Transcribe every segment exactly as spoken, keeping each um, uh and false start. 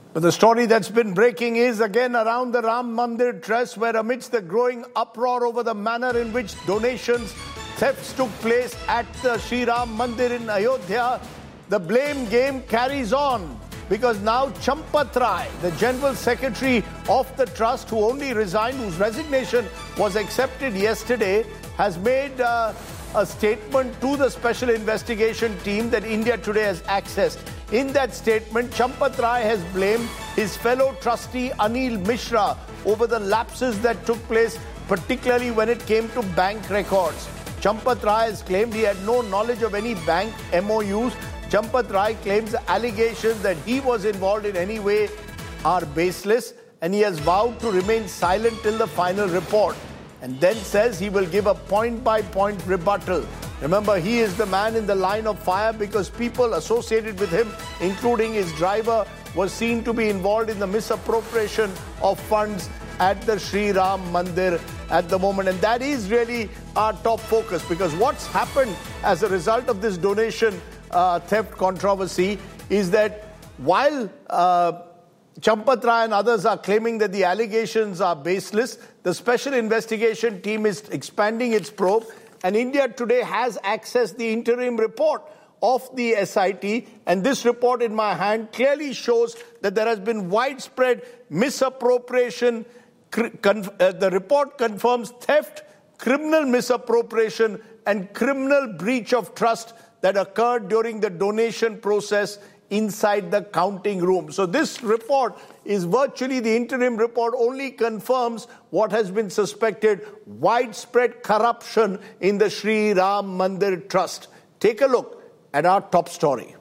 But the story that's been breaking is again around the Ram Mandir Trust, where amidst the growing uproar over the manner in which donations, thefts took place at the Sri Ram Mandir in Ayodhya, the blame game carries on. Because now Champat Rai, the General Secretary of the Trust, who only resigned, whose resignation was accepted yesterday, has made uh, a statement to the Special Investigation Team that India Today has accessed. In that statement, Champat Rai has blamed his fellow trustee Anil Mishra over the lapses that took place, particularly when it came to bank records. Champat Rai has claimed he had no knowledge of any bank M O Us. Champat Rai claims the allegations that he was involved in any way are baseless, and he has vowed to remain silent till the final report, and then says he will give a point-by-point rebuttal. Remember, he is the man in the line of fire because people associated with him, including his driver, was seen to be involved in the misappropriation of funds at the Sri Ram Mandir at the moment. And that is really our top focus, because what's happened as a result of this donation uh, theft controversy is that while uh, Champat Rai and others are claiming that the allegations are baseless, the Special Investigation Team is expanding its probe, and India Today has accessed the interim report of the S I T, and this report in my hand clearly shows that there has been widespread misappropriation. Uh, the report confirms theft, criminal misappropriation, and criminal breach of trust that occurred during the donation process inside the counting room. So this report is virtually, the interim report only confirms what has been suspected: widespread corruption in the Sri Ram Mandir Trust. Take a look at our top story.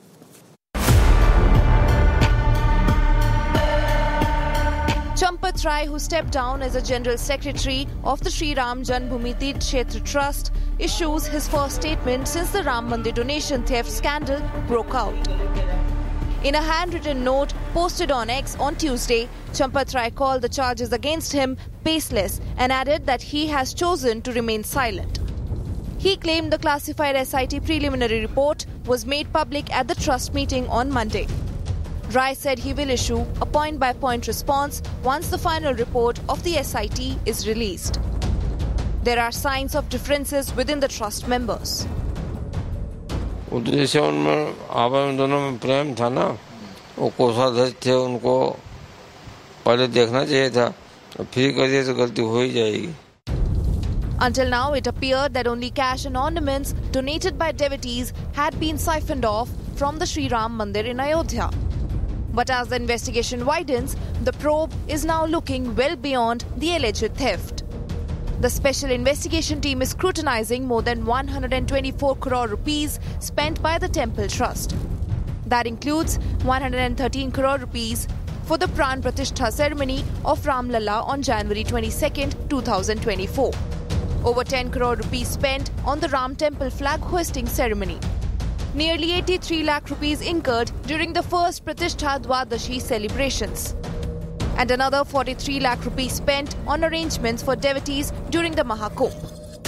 Champat Rai, who stepped down as a General Secretary of the Sri Ram Janmabhoomi Tirth Kshetra Trust, issues his first statement since the Ram Mandir donation theft scandal broke out. In a handwritten note posted on X on Tuesday, Champat Rai called the charges against him baseless and added that he has chosen to remain silent. He claimed the classified S I T preliminary report was made public at the trust meeting on Monday. Rai said he will issue a point-by-point response once the final report of the S I T is released. There are signs of differences within the trust members. उद्देश्य उनमें आपस दोनों में प्रेम था ना, वो कोषाध्यक्ष थे, उनको पहले देखना चाहिए था, फिर कर दिए तो गलती हो ही जाएगी. Until now, it appeared that only cash and ornaments donated by devotees had been siphoned off from the Sri Ram Mandir in Ayodhya. But as the investigation widens, the probe is now looking well beyond the alleged theft. The Special Investigation Team is scrutinizing more than one hundred twenty-four crore rupees spent by the Temple Trust. That includes one hundred thirteen crore rupees for the Pran Pratishtha ceremony of Ram Lalla on January twenty-second, twenty twenty-four. Over ten crore rupees spent on the Ram Temple flag hoisting ceremony. Nearly eighty-three lakh rupees incurred during the first Pratishtha Dwadashi celebrations. And another forty-three lakh rupees spent on arrangements for devotees during the Mahakumbh.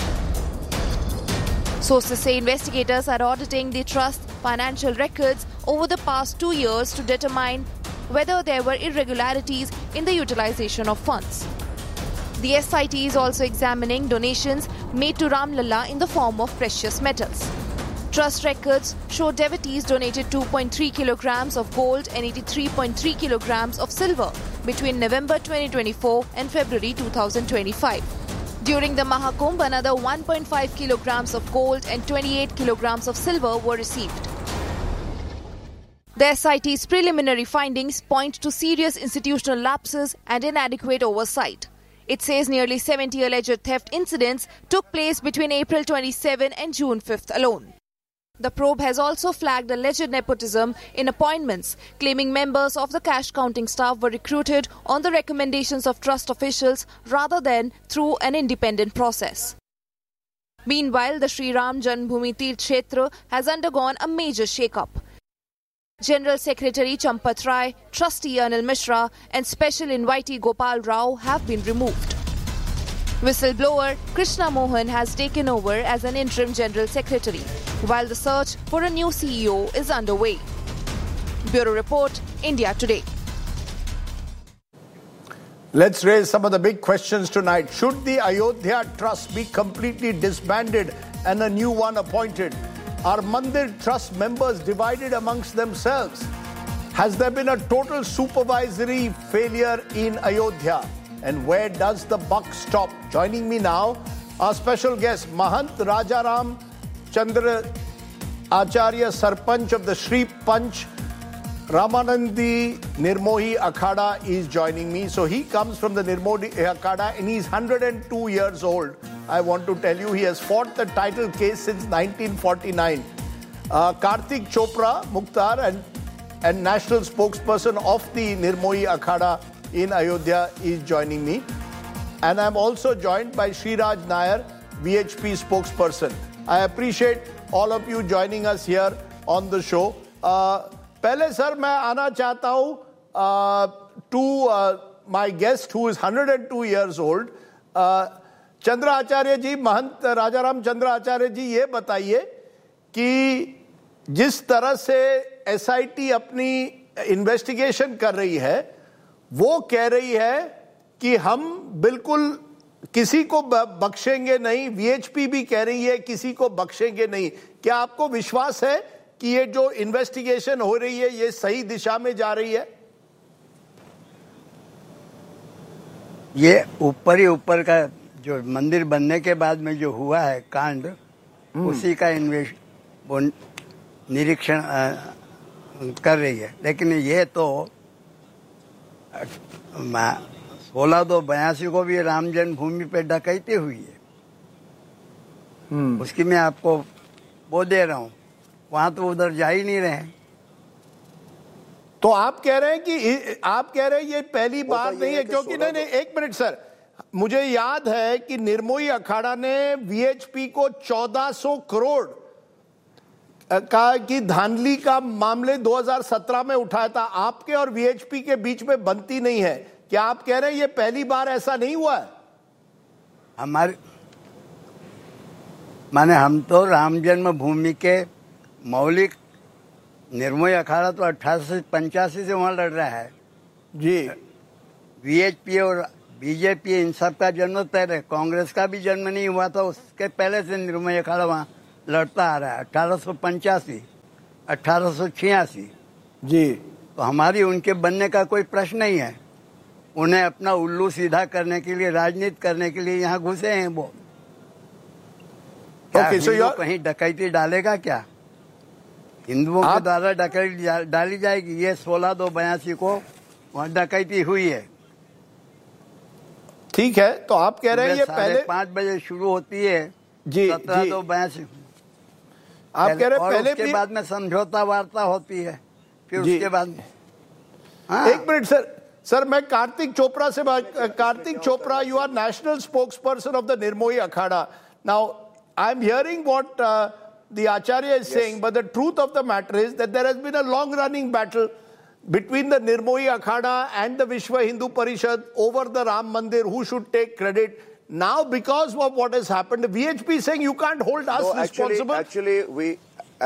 Sources say investigators are auditing the trust's financial records over the past two years to determine whether there were irregularities in the utilization of funds. The S I T is also examining donations made to Ram Lalla in the form of precious metals. Trust records show devotees donated two point three kilograms of gold and eighty-three point three kilograms of silver between November twenty twenty-four and February twenty twenty-five. During the Mahakumbh, another one point five kilograms of gold and twenty-eight kilograms of silver were received. The S I T's preliminary findings point to serious institutional lapses and inadequate oversight. It says nearly seventy alleged theft incidents took place between April twenty-seventh and June fifth alone. The probe has also flagged alleged nepotism in appointments, claiming members of the cash counting staff were recruited on the recommendations of trust officials rather than through an independent process. Meanwhile, the Sri Ram Janmabhoomi Tirth Kshetra has undergone a major shake-up. General Secretary Champat Rai, Trustee Anil Mishra and Special Invitee Gopal Rao have been removed. Whistleblower Krishna Mohan has taken over as an interim General Secretary, while the search for a new C E O is underway. Bureau Report, India Today. Let's raise some of the big questions tonight. Should the Ayodhya Trust be completely disbanded and a new one appointed? Are Mandir Trust members divided amongst themselves? Has there been a total supervisory failure in Ayodhya? And where does the buck stop? Joining me now, our special guest, Mahant Rajaram Chandra Acharya Sarpanch of the Sri Panch Ramanandi Nirmohi Akhada is joining me. So he comes from the Nirmohi Akhada and he's one hundred two years old. I want to tell you, he has fought the title case since nineteen forty-nine. Uh, Karthik Chopra Mukhtar and, and national spokesperson of the Nirmohi Akhada in Ayodhya is joining me. And I'm also joined by Sriraj Nair, V H P spokesperson. I appreciate all of you joining us here on the show. Uh, पहले sir मैं आना चाहता हूँ to my guest who is one hundred two years old. चंद्र आचार्य जी, महंत राजाराम चंद्र आचार्य जी, ये बताइए कि जिस तरह से एसआईटी अपनी इन्वेस्टिगेशन कर रही है, वो कह रही है कि हम बिल्कुल किसी को बख्शेंगे नहीं, वीएचपी भी कह रही है किसी को बख्शेंगे नहीं. क्या आपको विश्वास है कि ये जो इन्वेस्टिगेशन हो रही है ये सही दिशा में जा रही है? ये ऊपर ही ऊपर का जो मंदिर बनने के बाद में जो हुआ है कांड, उसी का इन्वेस्ट वो निरीक्षण कर रही है. लेकिन ये तो सोलह दो बयासी को भी राम जन्मभूमि पे डकैती हुई है. उसकी मैं आपको वो दे रहा हूँ. वहां तो उधर जा ही नहीं रहे. तो आप कह रहे हैं कि आप कह रहे हैं ये पहली बार नहीं है, क्योंकि नहीं नहीं एक मिनट सर, मुझे याद है कि निर्मोही अखाड़ा ने वीएचपी को चौदह सौ करोड़ का की धांधली का मामले दो हज़ार सत्रह में उठाया था. आपके और वीएचपी के बीच में बनती नहीं है. क्या आप कह रहे हैं ये पहली बार ऐसा नहीं हुआ है? हमारे माने हम तो राम जन्मभूमि के मौलिक निर्मोही अखाड़ा तो अठारह सौ पंचासी से वहां लड़ रहा है जी. वीएचपी और बीजेपी इन सब का जन्म पहले, कांग्रेस का भी जन्म नहीं हुआ था, उसके पहले से निर्मोही अखाड़ा वहां लड़ता आ रहा है. अठारह सौ पंचासी अठारह सौ छियासी जी. तो हमारी उनके बनने का कोई प्रश्न नहीं है. उन्हें अपना उल्लू सीधा करने के लिए, राजनीति करने के लिए यहाँ घुसे हैं वो. क्या okay, so हिंदू कहीं डकैती डालेगा? क्या हिंदुओं के द्वारा डकैती डाली जाएगी? ये सोलह दो बयासी को वहाँ डकैती हुई है. ठीक है, तो आप कह रहे हैं ये पहले पाँच बजे शुरू होती है जी. सत्रह दो बयासी आप कह रहे हैं पहले उसके बाद में समझौता वार्ता होती है, फिर उसके बाद. हाँ? एक मिनट सर, सर मैं कार्तिक चोपड़ा से बात. Kartik Chopra, you are national spokes person of the Nirmohi Akhara. Now I am hearing what the Acharya is yes. saying, but the truth of the matter is that there has been a long running battle between the Nirmohi Akhada and the Vishwa Hindu Parishad over the Ram Mandir, who should take credit. Now, because of what has happened, the V H P is saying you can't hold us no, responsible. Actually, actually we... Uh,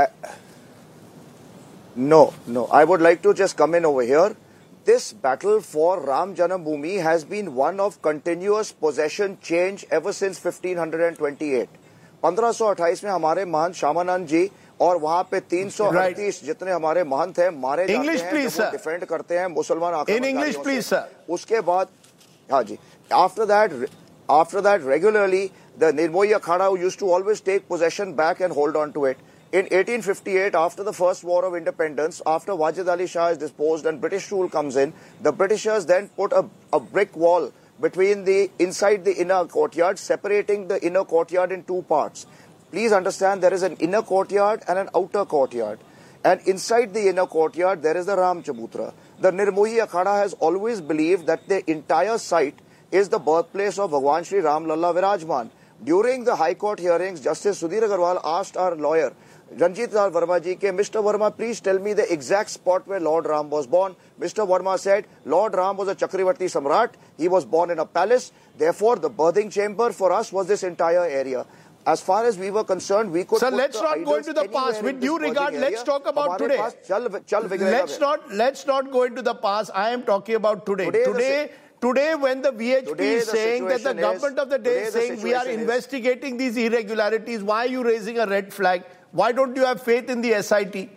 no, no. I would like to just come in over here. This battle for Ram Janambhoomi has been one of continuous possession change ever since fifteen twenty-eight. पंद्रह सौ अट्ठाईस में हमारे महंत श्यामानंद जी और वहाँ पे तीन सौ अड़तीस जितने हमारे महंत हैं मारे जाते हैं, जो डिफेंड करते हैं मुसलमान आक्रमणकारियों से. उसके बाद हाँ जी, after that after that regularly the Nirmohi Akhara used to always take possession back and hold on to it. In eighteen fifty-eight, after the first war of independence, after Wajid Ali Shah is disposed and British rule comes in, the Britishers then put a, a brick wall between the inside the inner courtyard, separating the inner courtyard in two parts. Please understand, there is an inner courtyard and an outer courtyard, and inside the inner courtyard there is the Ram Chabutra. The Nirmohi Akhada has always believed that the entire site is the birthplace of Bhagwan Shri Ram Lalla Virajman. During the High Court hearings, Justice Sudhir Agarwal asked our lawyer Ranjit Lal Verma ji, ke Mister Verma, please tell me the exact spot where Lord Ram was born. Mister Verma said, Lord Ram was a Chakravarti Samrat. He was born in a palace. Therefore, the birthing chamber for us was this entire area. As far as we were concerned, we could. Sir, let's not go into the past. With due regard, let's talk about today. Let's not let's not go into the past. I am talking about today. Today, today, Today, when the V H P Today is the saying that the situation government is- of the day today is the saying we are situation is- investigating these irregularities, why are you raising a red flag? Why don't you have faith in the S I T?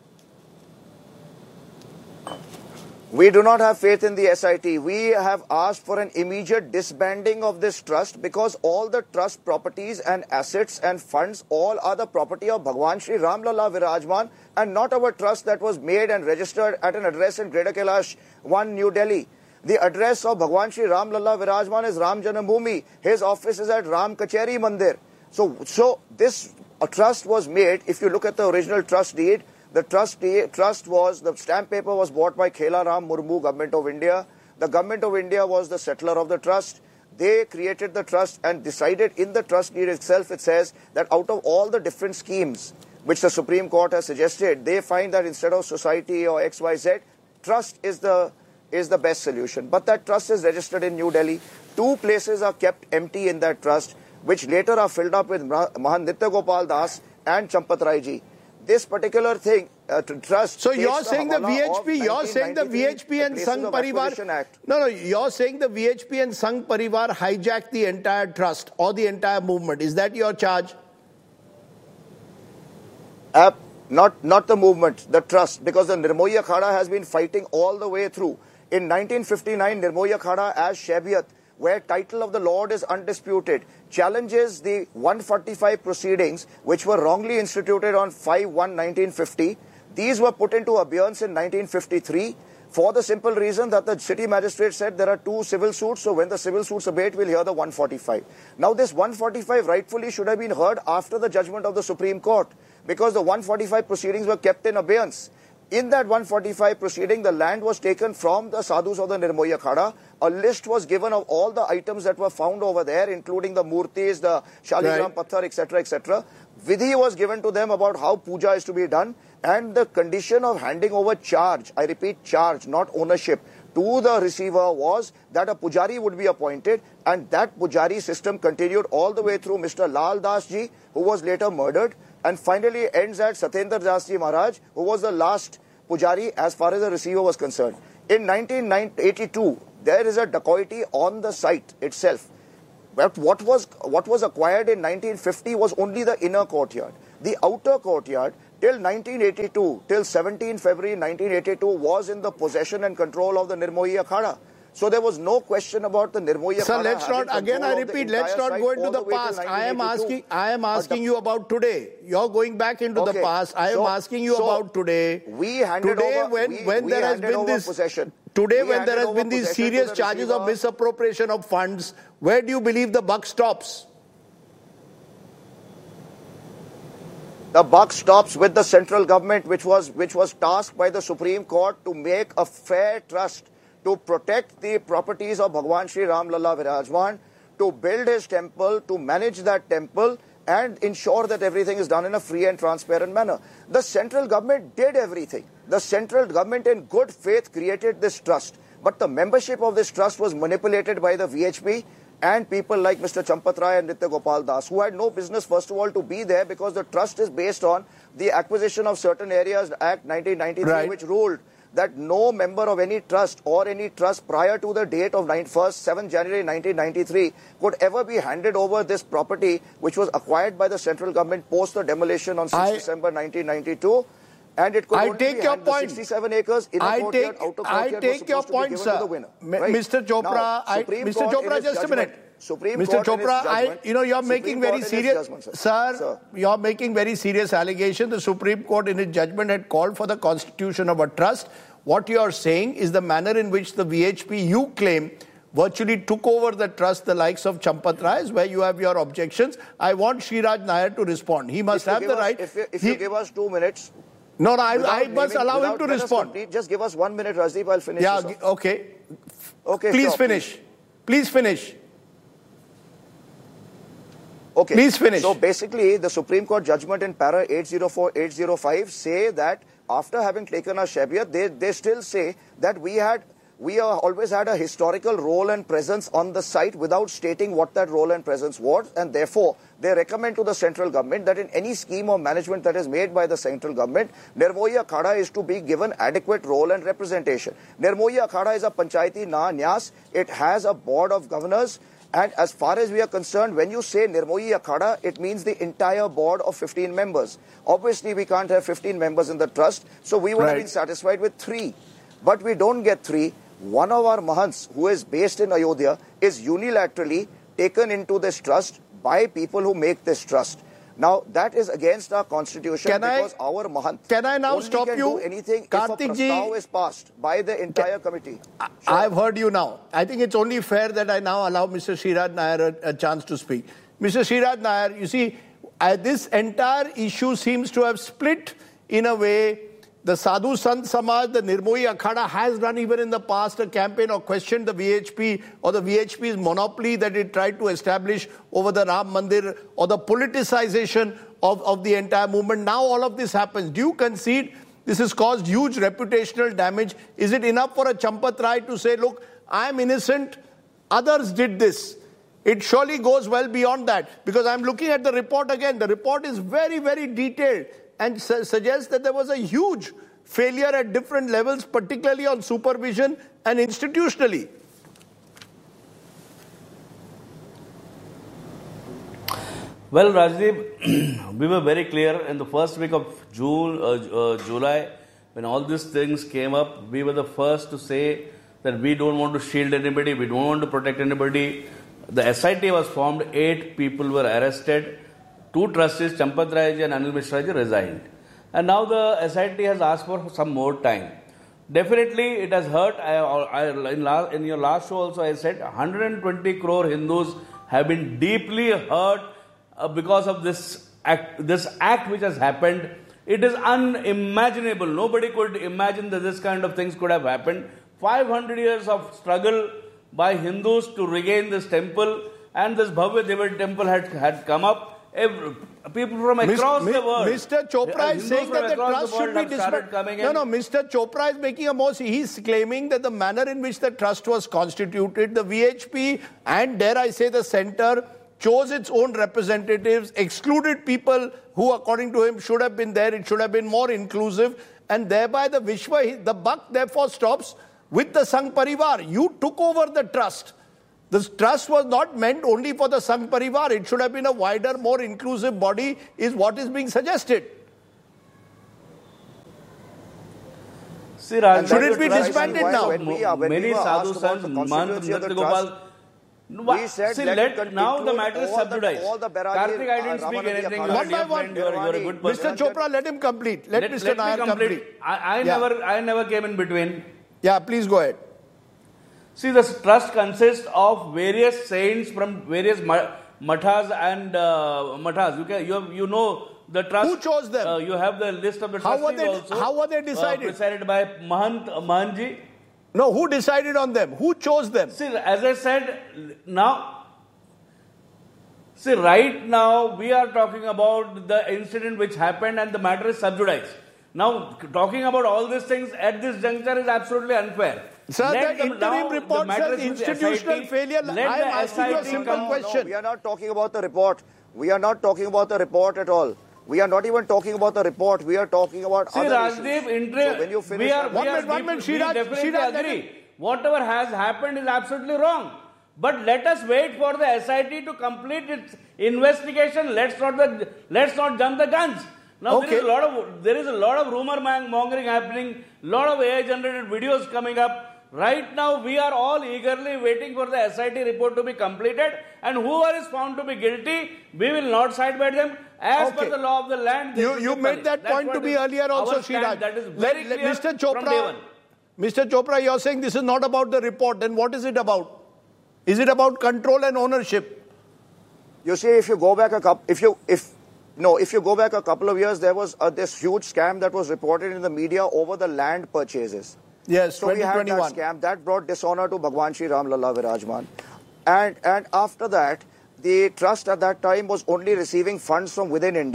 We do not have faith in the S I T. We have asked for an immediate disbanding of this trust because all the trust properties and assets and funds all are the property of Bhagwan Shri Ram Lalla Virajman and not our trust that was made and registered at an address in Greater Kailash, one New Delhi. The address of Bhagwan Shri Ram Lalla Virajman is Ram Janambhoomi. His office is at Ram Kacheri Mandir. So, so this a trust was made. If you look at the original trust deed, the trust, trust was, the stamp paper was bought by Khela Ram Murmu, Government of India. The Government of India was the settler of the trust. They created the trust and decided in the trust deed itself, it says that out of all the different schemes which the Supreme Court has suggested, they find that instead of society or X Y Z, trust is the, is the best solution. But that trust is registered in New Delhi. Two places are kept empty in that trust, which later are filled up with Mahan Nitya Gopal Das and Champat Rai ji. This particular thing, uh, to trust. So you're saying the V H P, you're saying the V H P and Sangh Parivar. No, no, you're saying the V H P and Sangh Parivar hijacked the entire trust or the entire movement. Is that your charge? Uh, not, not the movement, the trust, because the Nirmohi Akhada has been fighting all the way through. In nineteen fifty-nine, Nirmohi Akhada as Shaibiyat, where title of the Lord is undisputed, challenges the one forty-five proceedings which were wrongly instituted on five one nineteen fifty. These were put into abeyance in nineteen fifty-three for the simple reason that the city magistrate said there are two civil suits, so when the civil suits abate, we'll hear the one forty-five. Now this one forty-five rightfully should have been heard after the judgment of the Supreme Court because the one forty-five proceedings were kept in abeyance. In that one forty-five proceeding, the land was taken from the sadhus of the Nirmohi Akhada. A list was given of all the items that were found over there, including the murtis, the shaligram patthar, et cetera, et cetera. Vidhi was given to them about how puja is to be done, and the condition of handing over charge, I repeat charge, not ownership, to the receiver was that a pujari would be appointed, and that pujari system continued all the way through Mister Lal Das ji, who was later murdered, and finally ends at Satyendra Das ji Maharaj, who was the last pujari as far as the receiver was concerned. In nineteen eighty-two, there is a dacoity on the site itself. But what was, what was acquired in nineteen fifty was only the inner courtyard. The outer courtyard, till nineteen eighty-two, till seventeenth February nineteen eighty-two, was in the possession and control of the Nirmohi Akhada. So there was no question about the Nirmohi Akhada. Sir, let's not, again I repeat, let's not go into the past. I am asking, I am asking you about today. You're going back into okay. the past. I am so, asking you so about today. We handed today over, when, we, when we there has been this, possession. Today we when there has been these serious the charges receiver. of misappropriation of funds, where do you believe the buck stops? The buck stops with the central government, which was, which was tasked by the Supreme Court to make a fair trust, to protect the properties of Bhagwan Shri Ram Lalla Virajman, to build his temple, to manage that temple, and ensure that everything is done in a free and transparent manner. The central government did everything. The central government in good faith created this trust. But the membership of this trust was manipulated by the V H P and people like Mister Champat Rai and Nitya Gopal Das, who had no business, first of all, to be there because the trust is based on the acquisition of certain areas, Act nineteen ninety-three, right, which ruled that no member of any trust or any trust prior to the date of seventh January nineteen ninety-three could ever be handed over this property, which was acquired by the central government post the demolition on sixth December nineteen ninety-two. And it could I only take be your handed point. sixty-seven acres, inner I courtyard, take, outer I courtyard take your was supposed point, to be given sir. to the winner. M- Right? Mister Chopra, Now, I, Mister Court Chopra, just a minute. Supreme Mister Court Chopra, I, judgment, you know, you're Supreme making Court very serious, judgment, sir. sir, sir, you're making very serious allegations. The Supreme Court in its judgment had called for the constitution of a trust. What you are saying is the manner in which the V H P, you claim, virtually took over the trust, the likes of Champat Rai, where you have your objections. I want Sriraj Nair to respond. He must have the us, right. If, you, if he, you give us two minutes. No, no, I, without I must naming, allow without, him to let us respond. complete. Just give us one minute, Rajdeep. I'll finish. Yeah, this okay. Okay, Please sure, finish. Please. Please finish. Okay. Please finish. So basically, the Supreme Court judgment in para eight oh four eight oh five say that after having taken a Shaibiyat, they, they still say that we had we have always had a historical role and presence on the site without stating what that role and presence was, and therefore they recommend to the central government that in any scheme of management that is made by the central government, Nirmohi Akhada is to be given adequate role and representation. Nirmohi Akhada is a panchayati nyas. It has a board of governors. And as far as we are concerned, when you say Nirmohi Akhada, it means the entire board of fifteen members. Obviously, we can't have fifteen members in the trust, so we would right. have been satisfied with three. But we don't get three. One of our Mahants, who is based in Ayodhya, is unilaterally taken into this trust by people who make this trust. Now, that is against our constitution can because I, our Mahant can I now only stop can you? do anything Kartik if a prastav is passed by the entire committee. I, sure. I've heard you now. I think it's only fair that I now allow Mister Sriraj Nair a, a chance to speak. Mister Sriraj Nair, you see, uh, this entire issue seems to have split in a way. The Sadhu Sant Samaj, the Nirmohi Akhada has run even in the past a campaign or questioned the V H P or the V H P's monopoly that it tried to establish over the Ram Mandir or the politicization of, of the entire movement. Now all of this happens. Do you concede this has caused huge reputational damage? Is it enough for a Champat Rai to say, look, I'm innocent, others did this? It surely goes well beyond that, because I'm looking at the report again. The report is very, very detailed and su suggests that there was a huge failure at different levels, particularly on supervision and institutionally. Well, Rajdeep, we were very clear in the first week of June, uh, uh, July, when all these things came up. We were the first to say that we don't want to shield anybody, we don't want to protect anybody. The S I T was formed, eight people were arrested. Two trustees, Champat Rai ji and Anil Mishra ji, resigned. And now the S I T has asked for some more time. Definitely, it has hurt. I, I, in, la, in your last show also, I said one hundred twenty crore Hindus have been deeply hurt uh, because of this act, this act which has happened. It is unimaginable. Nobody could imagine that this kind of things could have happened. five hundred years of struggle by Hindus to regain this temple, and this Bhavya Deva temple had, had come up. Every, people from across Mister the world. Mister Chopra is saying that the trust should be disbanded. No, no, Mister Chopra is making a most, he's claiming that the manner in which the trust was constituted, the V H P and dare I say the centre, chose its own representatives, excluded people who according to him should have been there, it should have been more inclusive, and thereby the Vishwa, the buck therefore stops with the Sangh Parivar. You took over the trust. This trust was not meant only for the Sangh Parivar. It should have been a wider, more inclusive body, is what is being suggested. See, Raj, should it be disbanded now? When we, uh, when Many we sadhu sons, Nritya Gopal. We said, see, let, let now the matter is subjudized. Kartik, I didn't uh, speak anything. You One by one. You are a good person. Mister Chopra, let him complete. Let, let Mister Nair complete. complete. I, I yeah. never, I never came in between. Yeah, please go ahead. See, this trust consists of various saints from various mathas and uh, mathas. You can, you, you know the trust. Who chose them? Uh, you have the list of the how trustees were they, also. How were they decided? Uh, decided by Mahant, uh, Mahanji. No, who decided on them? Who chose them? See, as I said, now, see, right now we are talking about the incident which happened and the matter is subjudized. Now, talking about all these things at this juncture is absolutely unfair. Sir, let the interim report says institutional failure. I am asking you a simple no, question. No, we are not talking about the report. We are not talking about the report at all. We are not even talking about the report. We are talking about See, other Rajdeep, issues. Interim, so when you finish we are, one we are minute, one minute, we Sriraj, definitely Sriraj, agree. Whatever has happened is absolutely wrong. But let us wait for the S I T to complete its investigation. Let's not the, let's not jump the guns. Now okay. there is a lot of there is a lot of rumor mongering happening. Lot of A I generated videos coming up. Right now, we are all eagerly waiting for the S I T report to be completed, and whoever is found to be guilty, we will not side by them. As okay. per the law of the land, you, you made that That's point to be earlier also, Sriraj. That is very let, clear Mister Chopra, from day one. Mister Chopra, you are saying this is not about the report. Then what is it about? Is it about control and ownership? You see, if you go back a couple, if you if no, if you go back a couple of years, there was uh, this huge scam that was reported in the media over the land purchases. Yes, so we had that scam that brought dishonor to Bhagwan Shri Ram Lalla Virajman, and and after that, the trust at that time was only receiving funds from within India.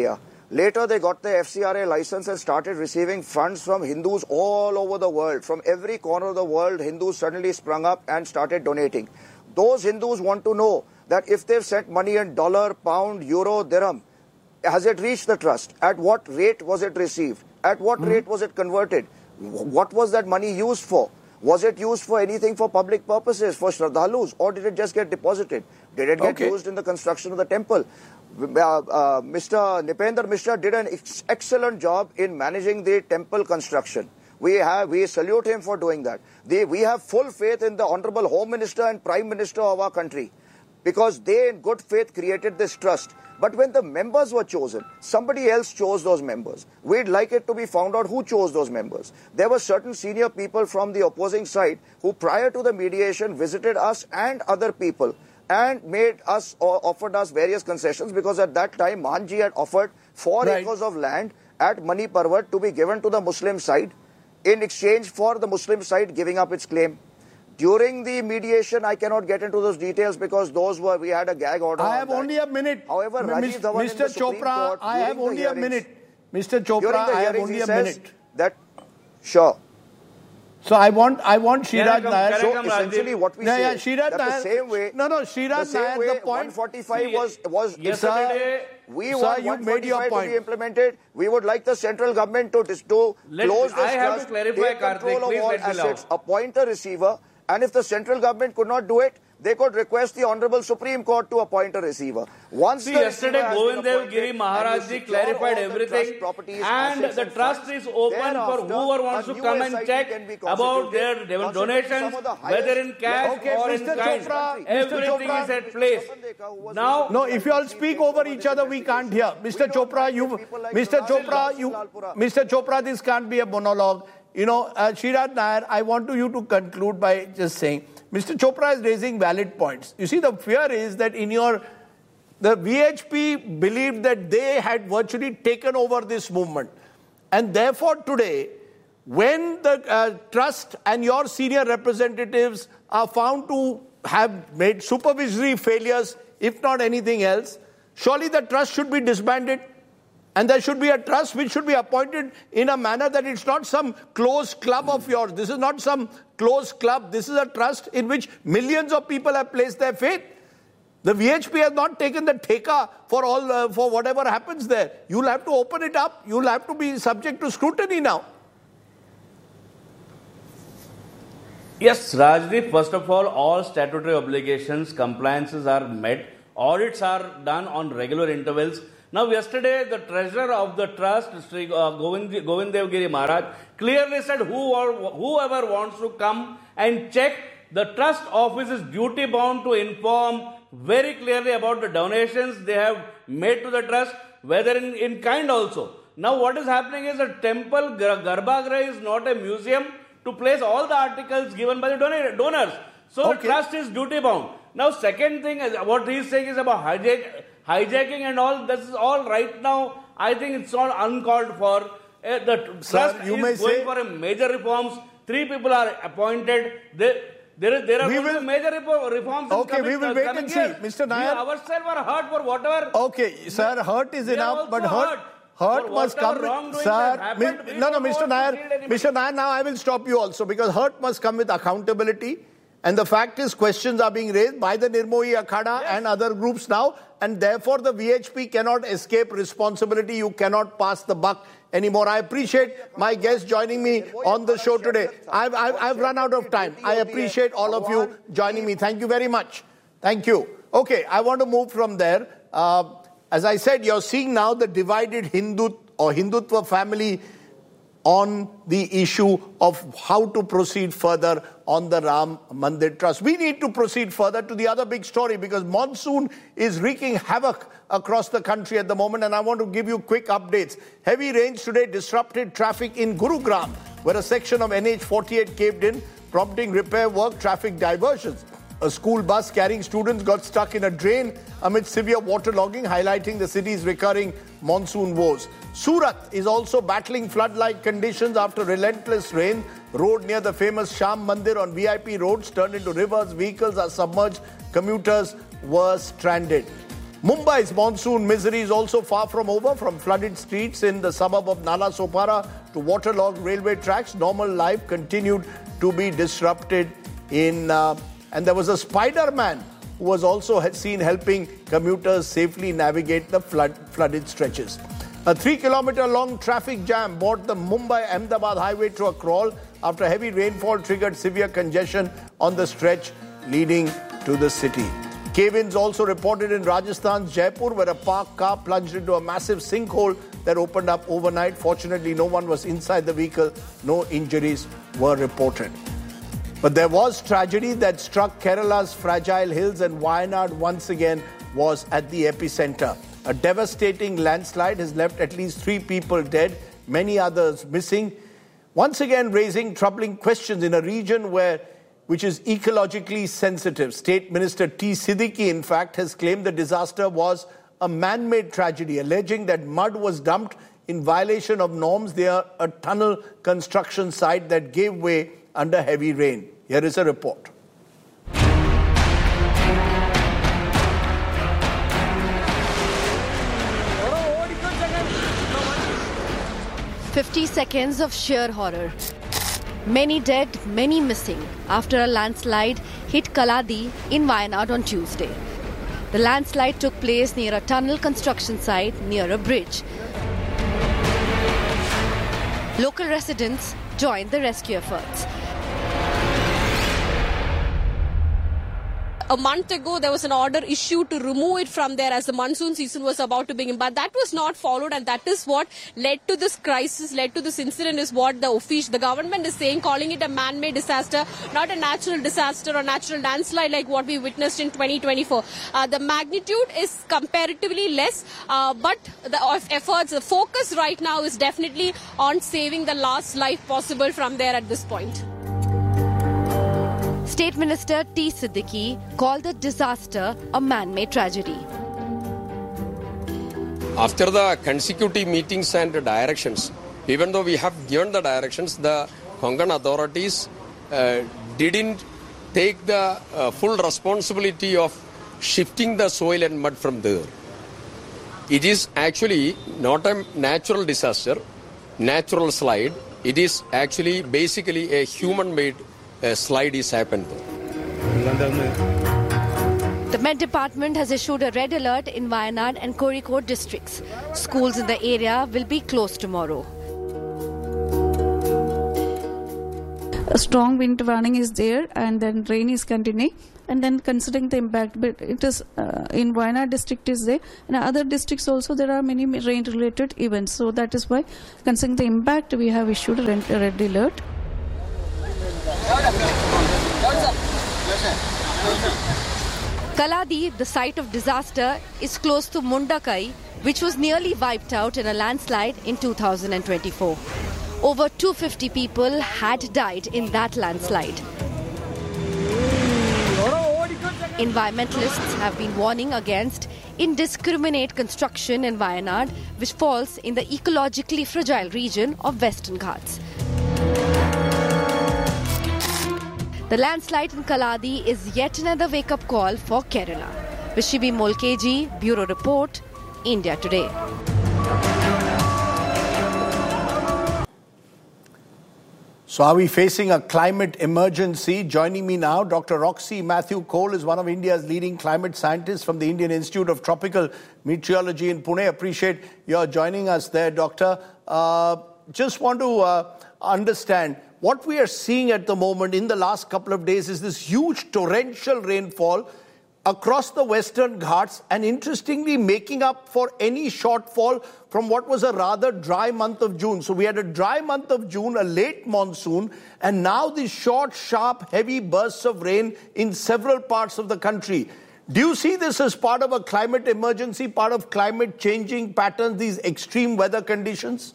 Later, they got the F C R A license and started receiving funds from Hindus all over the world. From every corner of the world, Hindus suddenly sprung up and started donating. Those Hindus want to know that if they've sent money in dollar, pound, euro, dirham, has it reached the trust? At what rate was it received? At what mm-hmm. rate was it converted? What was that money used for? Was it used for anything for public purposes, for Shraddhalus, or did it just get deposited? Did it get okay. used in the construction of the temple? Uh, uh, Mister Nipender Mishra did an ex excellent job in managing the temple construction. We have, we salute him for doing that. They, we have full faith in the Honorable Home Minister and Prime Minister of our country, because they in good faith created this trust. But when the members were chosen, somebody else chose those members. We'd like it to be found out who chose those members. There were certain senior people from the opposing side who prior to the mediation visited us and other people and made us or offered us various concessions, because at that time Manji had offered four right. acres of land at Mani Parvat to be given to the Muslim side in exchange for the Muslim side giving up its claim. During the mediation, I cannot get into those details because those were, we had a gag order. I have only a minute. However, Rajiv Dhawan Mister Chopra, I have only a minute. Mister Chopra, I have only a minute. That, sure. So I want, I want Sriraj Nair. So essentially, what we no, say yeah, is Sriraj that Nair, the same way, no, no, Sriraj the Nair, way the point one forty-five was was yesterday. We sir, want you made your one forty-five point. to be implemented. We would like the central government to, to Let, close this I have trust, to clarify, take Karthik, control please of all let me assets, know. appoint a receiver, and if the central government could not do it, they could request the Honorable Supreme Court to appoint a receiver. Once See, the yesterday Govind Dev Giri Maharaj ji clarified everything, and the trust is open for whoever wants to come and check about their donations, whether in cash okay, or Mister in kind. Chopra, Everything Mister is at place. Now, no, if you all speak over each other, we can't hear. Mister Chopra, you, Mister Chopra, you, Mister Chopra, this can't be a monologue. You know, uh, Sriraj Nair, I want you to conclude by just saying, Mister Chopra is raising valid points. You see, the fear is that in your, the V H P believed that they had virtually taken over this movement. And therefore today, when the uh, trust and your senior representatives are found to have made supervisory failures, if not anything else, surely the trust should be disbanded. And there should be a trust which should be appointed in a manner that it's not some closed club of yours. This is not some closed club. This is a trust in which millions of people have placed their faith. The V H P has not taken the theka for all uh, for whatever happens there. You'll have to open it up. You'll have to be subject to scrutiny now. yes, Rajdeep, first of all, all statutory obligations, compliances are met. Audits are done on regular intervals. Now, yesterday, the treasurer of the trust, Sri uh, Govind, Govind Dev Giri Maharaj, clearly said who or, whoever wants to come and check, the trust office is duty bound to inform very clearly about the donations they have made to the trust, whether in, in kind also. Now, what is happening is a temple, Garbhagriha is not a museum to place all the articles given by the donor, donors. So, okay. the trust is duty bound. Now, second thing, is what he is saying is about hijack. Hijacking and all, this is all right now, I think it's all uncalled for. Uh, the Sir, trust you is may going say, for a major reforms. Three people are appointed. They, there, is, there are we going to will, be major reforms. Okay, coming, we will uh, wait and see. year. Mister Nair. We ourselves are hurt for whatever. Okay, sir, hurt is enough, but hurt, hurt, hurt must come with, sir, happened, mi no, no, Mister Nair, Mister Nair, now I will stop you also, because hurt must come with accountability. And the fact is, questions are being raised by the Nirmohi Akhada yes. and other groups now, and therefore the V H P cannot escape responsibility. You cannot pass the buck anymore. I appreciate my guests joining me on the show today. I've, I've, I've run out of time. I appreciate all of you joining me. Thank you very much. Thank you. Okay, I want to move from there. Uh, as I said, you're seeing now the divided Hindu or Hindutva family on the issue of how to proceed further on the Ram Mandir Trust. We need to proceed further to the other big story, because monsoon is wreaking havoc across the country at the moment, and I want to give you quick updates. Heavy rains today disrupted traffic in Gurugram, where a section of N H forty-eight caved in, prompting repair work, traffic diversions. A school bus carrying students got stuck in a drain amid severe waterlogging, highlighting the city's recurring monsoon woes. Surat is also battling flood-like conditions after relentless rain. Road near the famous Sham Mandir on V I P roads turned into rivers. Vehicles are submerged. Commuters were stranded. Mumbai's monsoon misery is also far from over. From flooded streets in the suburb of Nalasopara to waterlogged railway tracks, normal life continued to be disrupted in... Uh, and there was a Spider-Man who was also seen helping commuters safely navigate the flood, flooded stretches. A three-kilometer-long traffic jam brought the Mumbai-Ahmedabad highway to a crawl after heavy rainfall triggered severe congestion on the stretch leading to the city. Cave-ins also reported in Rajasthan's Jaipur, where a parked car plunged into a massive sinkhole that opened up overnight. Fortunately, no one was inside the vehicle. No injuries were reported. But there was tragedy that struck Kerala's fragile hills, and Wayanad once again was at the epicenter. A devastating landslide has left at least three people dead, many others missing, once again raising troubling questions in a region where which is ecologically sensitive. State Minister T. Siddiqui, in fact, has claimed the disaster was a man-made tragedy, alleging that mud was dumped in violation of norms near a tunnel construction site that gave way under heavy rain. Here is a report. fifty seconds of sheer horror. Many dead, many missing after a landslide hit Kaladi in Wayanad on Tuesday. The landslide took place near a tunnel construction site near a bridge. Local residents joined the rescue efforts. A month ago, there was an order issued to remove it from there as the monsoon season was about to begin. But that was not followed, and that is what led to this crisis, led to this incident, is what the official, the government is saying, calling it a man-made disaster, not a natural disaster or natural landslide like what we witnessed in twenty twenty-four. Uh, the magnitude is comparatively less, uh, but the efforts, the focus right now is definitely on saving the last life possible from there at this point. State Minister T. Siddiqui called the disaster a man-made tragedy. After the consecutive meetings and directions, even though we have given the directions, the Konkan authorities uh, didn't take the uh, full responsibility of shifting the soil and mud from there. It is actually not a natural disaster, natural slide. It is actually basically a human-made A slide is happened. The Met Department has issued a red alert in Wayanad and Kozhikode districts. Schools in the area will be closed tomorrow. A strong wind warning is there, and then rain is continuing. And then considering the impact, but it is uh, in Wayanad district is there, and other districts also there are many rain-related events. So that is why, considering the impact, we have issued a red alert. Kaladi, the site of disaster, is close to Mundakai, which was nearly wiped out in a landslide in two thousand twenty-four. Over two hundred fifty people had died in that landslide. Environmentalists have been warning against indiscriminate construction in Wayanad, which falls in the ecologically fragile region of Western Ghats. The landslide in Kaladi is yet another wake-up call for Kerala. Vishibi Molkeji, Bureau Report, India Today. So are we facing a climate emergency? Joining me now, Doctor Roxy Matthew Cole is one of India's leading climate scientists from the Indian Institute of Tropical Meteorology in Pune. Appreciate your joining us there, Doctor. Uh, just want to uh, understand, what we are seeing at the moment in the last couple of days is this huge torrential rainfall across the Western Ghats, and interestingly making up for any shortfall from what was a rather dry month of June. So we had a dry month of June, a late monsoon, and now these short, sharp, heavy bursts of rain in several parts of the country. Do you see this as part of a climate emergency, part of climate changing patterns, these extreme weather conditions?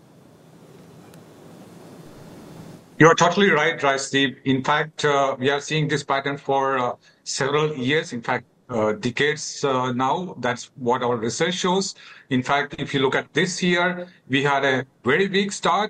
You're totally right, Rajdeep. In fact, uh, we are seeing this pattern for uh, several years, in fact, uh, decades uh, now. That's what our research shows. In fact, if you look at this year, we had a very weak start,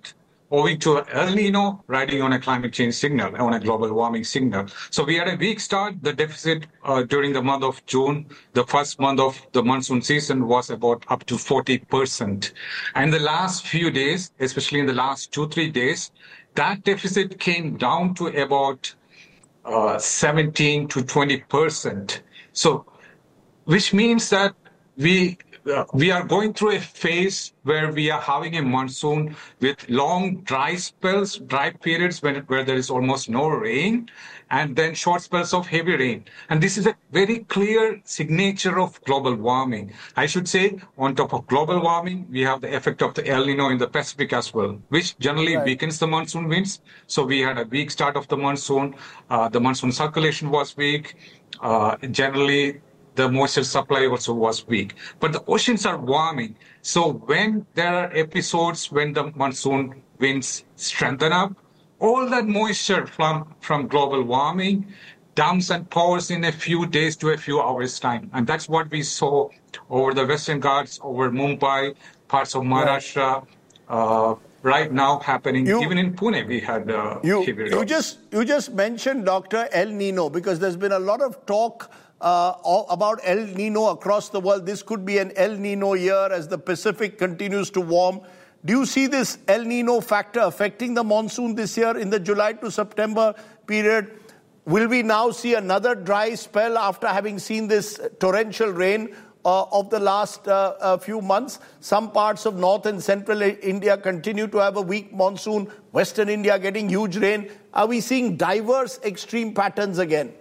owing to El Nino riding on a climate change signal, on a global warming signal. So we had a weak start. The deficit uh, during the month of June, the first month of the monsoon season, was about up to forty percent. And the last few days, especially in the last two, three days, that deficit came down to about uh, seventeen to twenty percent. So, which means that we uh, we are going through a phase where we are having a monsoon with long dry spells, dry periods when, where there is almost no rain, and then short spells of heavy rain. And this is a very clear signature of global warming. I should say, on top of global warming, we have the effect of the El Nino in the Pacific as well, which generally right. weakens the monsoon winds. So we had a weak start of the monsoon. Uh, the monsoon circulation was weak. Uh, generally, the moisture supply also was weak. But the oceans are warming. So when there are episodes when the monsoon winds strengthen up, all that moisture from, from global warming dumps and pours in a few days to a few hours time. And that's what we saw over the Western Ghats, over Mumbai, parts of Maharashtra, uh, right now happening. You, even in Pune, we had uh, you, heavy you just You just mentioned, Doctor, El Nino, because there's been a lot of talk uh, about El Nino across the world. This could be an El Nino year as the Pacific continues to warm. Do you see this El Nino factor affecting the monsoon this year in the July to September period? Will we now see another dry spell after having seen this torrential rain uh, of the last uh, uh, few months? Some parts of north and central India continue to have a weak monsoon. Western India getting huge rain. Are we seeing diverse extreme patterns again?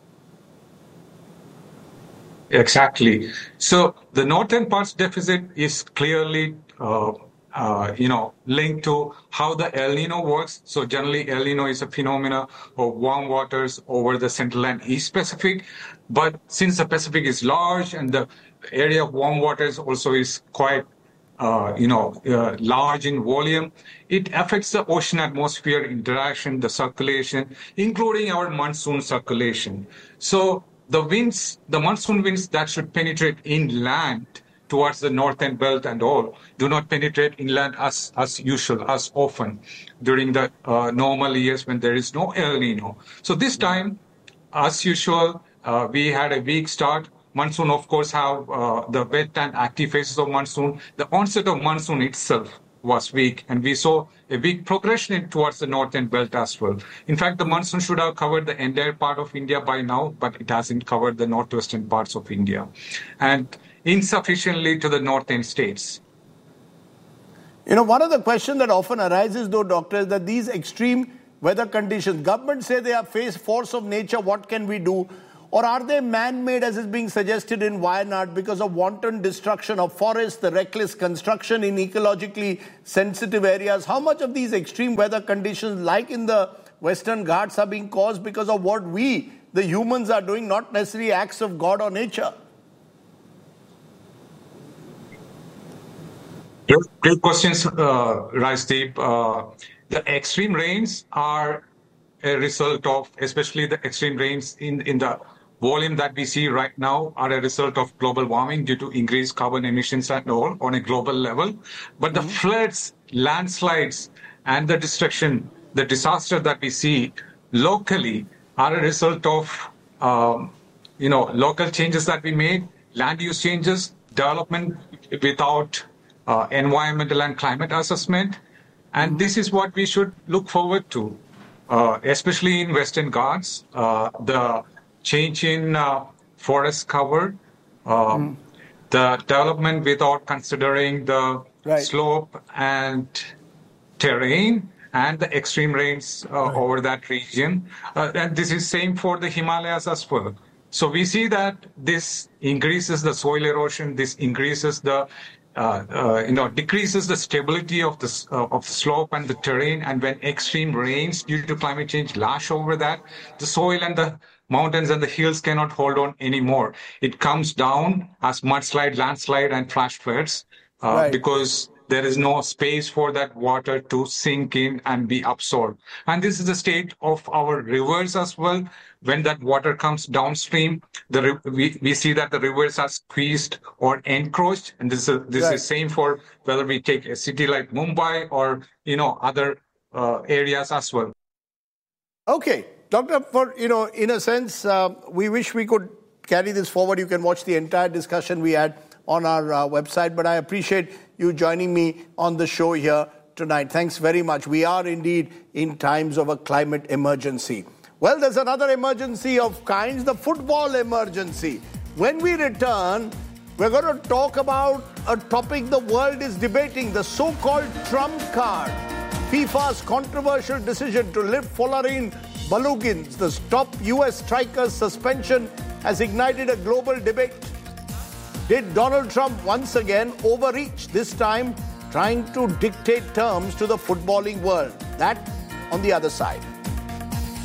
Exactly. So the northern parts deficit is clearly uh, Uh, you know, linked to how the El Nino works. So generally, El Nino is a phenomena of warm waters over the Central and East Pacific. But since the Pacific is large and the area of warm waters also is quite, uh, you know, uh, large in volume, it affects the ocean atmosphere interaction, the circulation, including our monsoon circulation. So the winds, the monsoon winds that should penetrate inland towards the northern belt and all, do not penetrate inland as, as usual, as often during the uh, normal years when there is no El Nino. So this time, as usual, uh, we had a weak start. Monsoon, of course, have uh, the wet and active phases of monsoon. The onset of monsoon itself was weak, and we saw a weak progression in, towards the northern belt as well. In fact, the monsoon should have covered the entire part of India by now, but it hasn't covered the northwestern parts of India. And insufficiently to the northern states. You know, one of the questions that often arises, though, Doctor, is that these extreme weather conditions, governments say they are face force of nature, what can we do? Or are they man-made, as is being suggested in Wayanad, because of wanton destruction of forests, the reckless construction in ecologically sensitive areas? How much of these extreme weather conditions, like in the Western Ghats, are being caused because of what we, the humans, are doing, not necessarily acts of God or nature? Great questions, uh, Rajdeep. Uh, the extreme rains are a result of, especially the extreme rains in, in the volume that we see right now, are a result of global warming due to increased carbon emissions and all on a global level. But the mm-hmm. floods, landslides, and the destruction, the disaster that we see locally are a result of, um, you know, local changes that we made, land use changes, development without Uh, environmental and climate assessment. And this is what we should look forward to, uh, especially in Western Ghats, uh, the change in uh, forest cover, uh, mm. the development without considering the right. slope and terrain and the extreme rains uh, right. over that region. Uh, and this is same for the Himalayas as well. So we see that this increases the soil erosion, this increases the Uh, uh, you know, decreases the stability of the uh, of the slope and the terrain, and when extreme rains due to climate change lash over that, the soil and the mountains and the hills cannot hold on anymore. It comes down as mudslide, landslide, and flash floods uh, right. because there is no space for that water to sink in and be absorbed. And this is the state of our rivers as well. When that water comes downstream, the we, we see that the rivers are squeezed or encroached. And this is this right. is same for whether we take a city like Mumbai or, you know, other uh, areas as well. Okay, Doctor, for, you know, in a sense, uh, we wish we could carry this forward. You can watch the entire discussion we had on our uh, website, but I appreciate you joining me on the show here tonight. Thanks very much. We are indeed in times of a climate emergency. Well, there's another emergency of kinds, the football emergency. When we return, we're going to talk about a topic the world is debating, the so-called Trump card. FIFA's controversial decision to lift Folarin Balogun's, the top U S striker's suspension, has ignited a global debate. Did Donald Trump once again overreach, this time trying to dictate terms to the footballing world? That on the other side.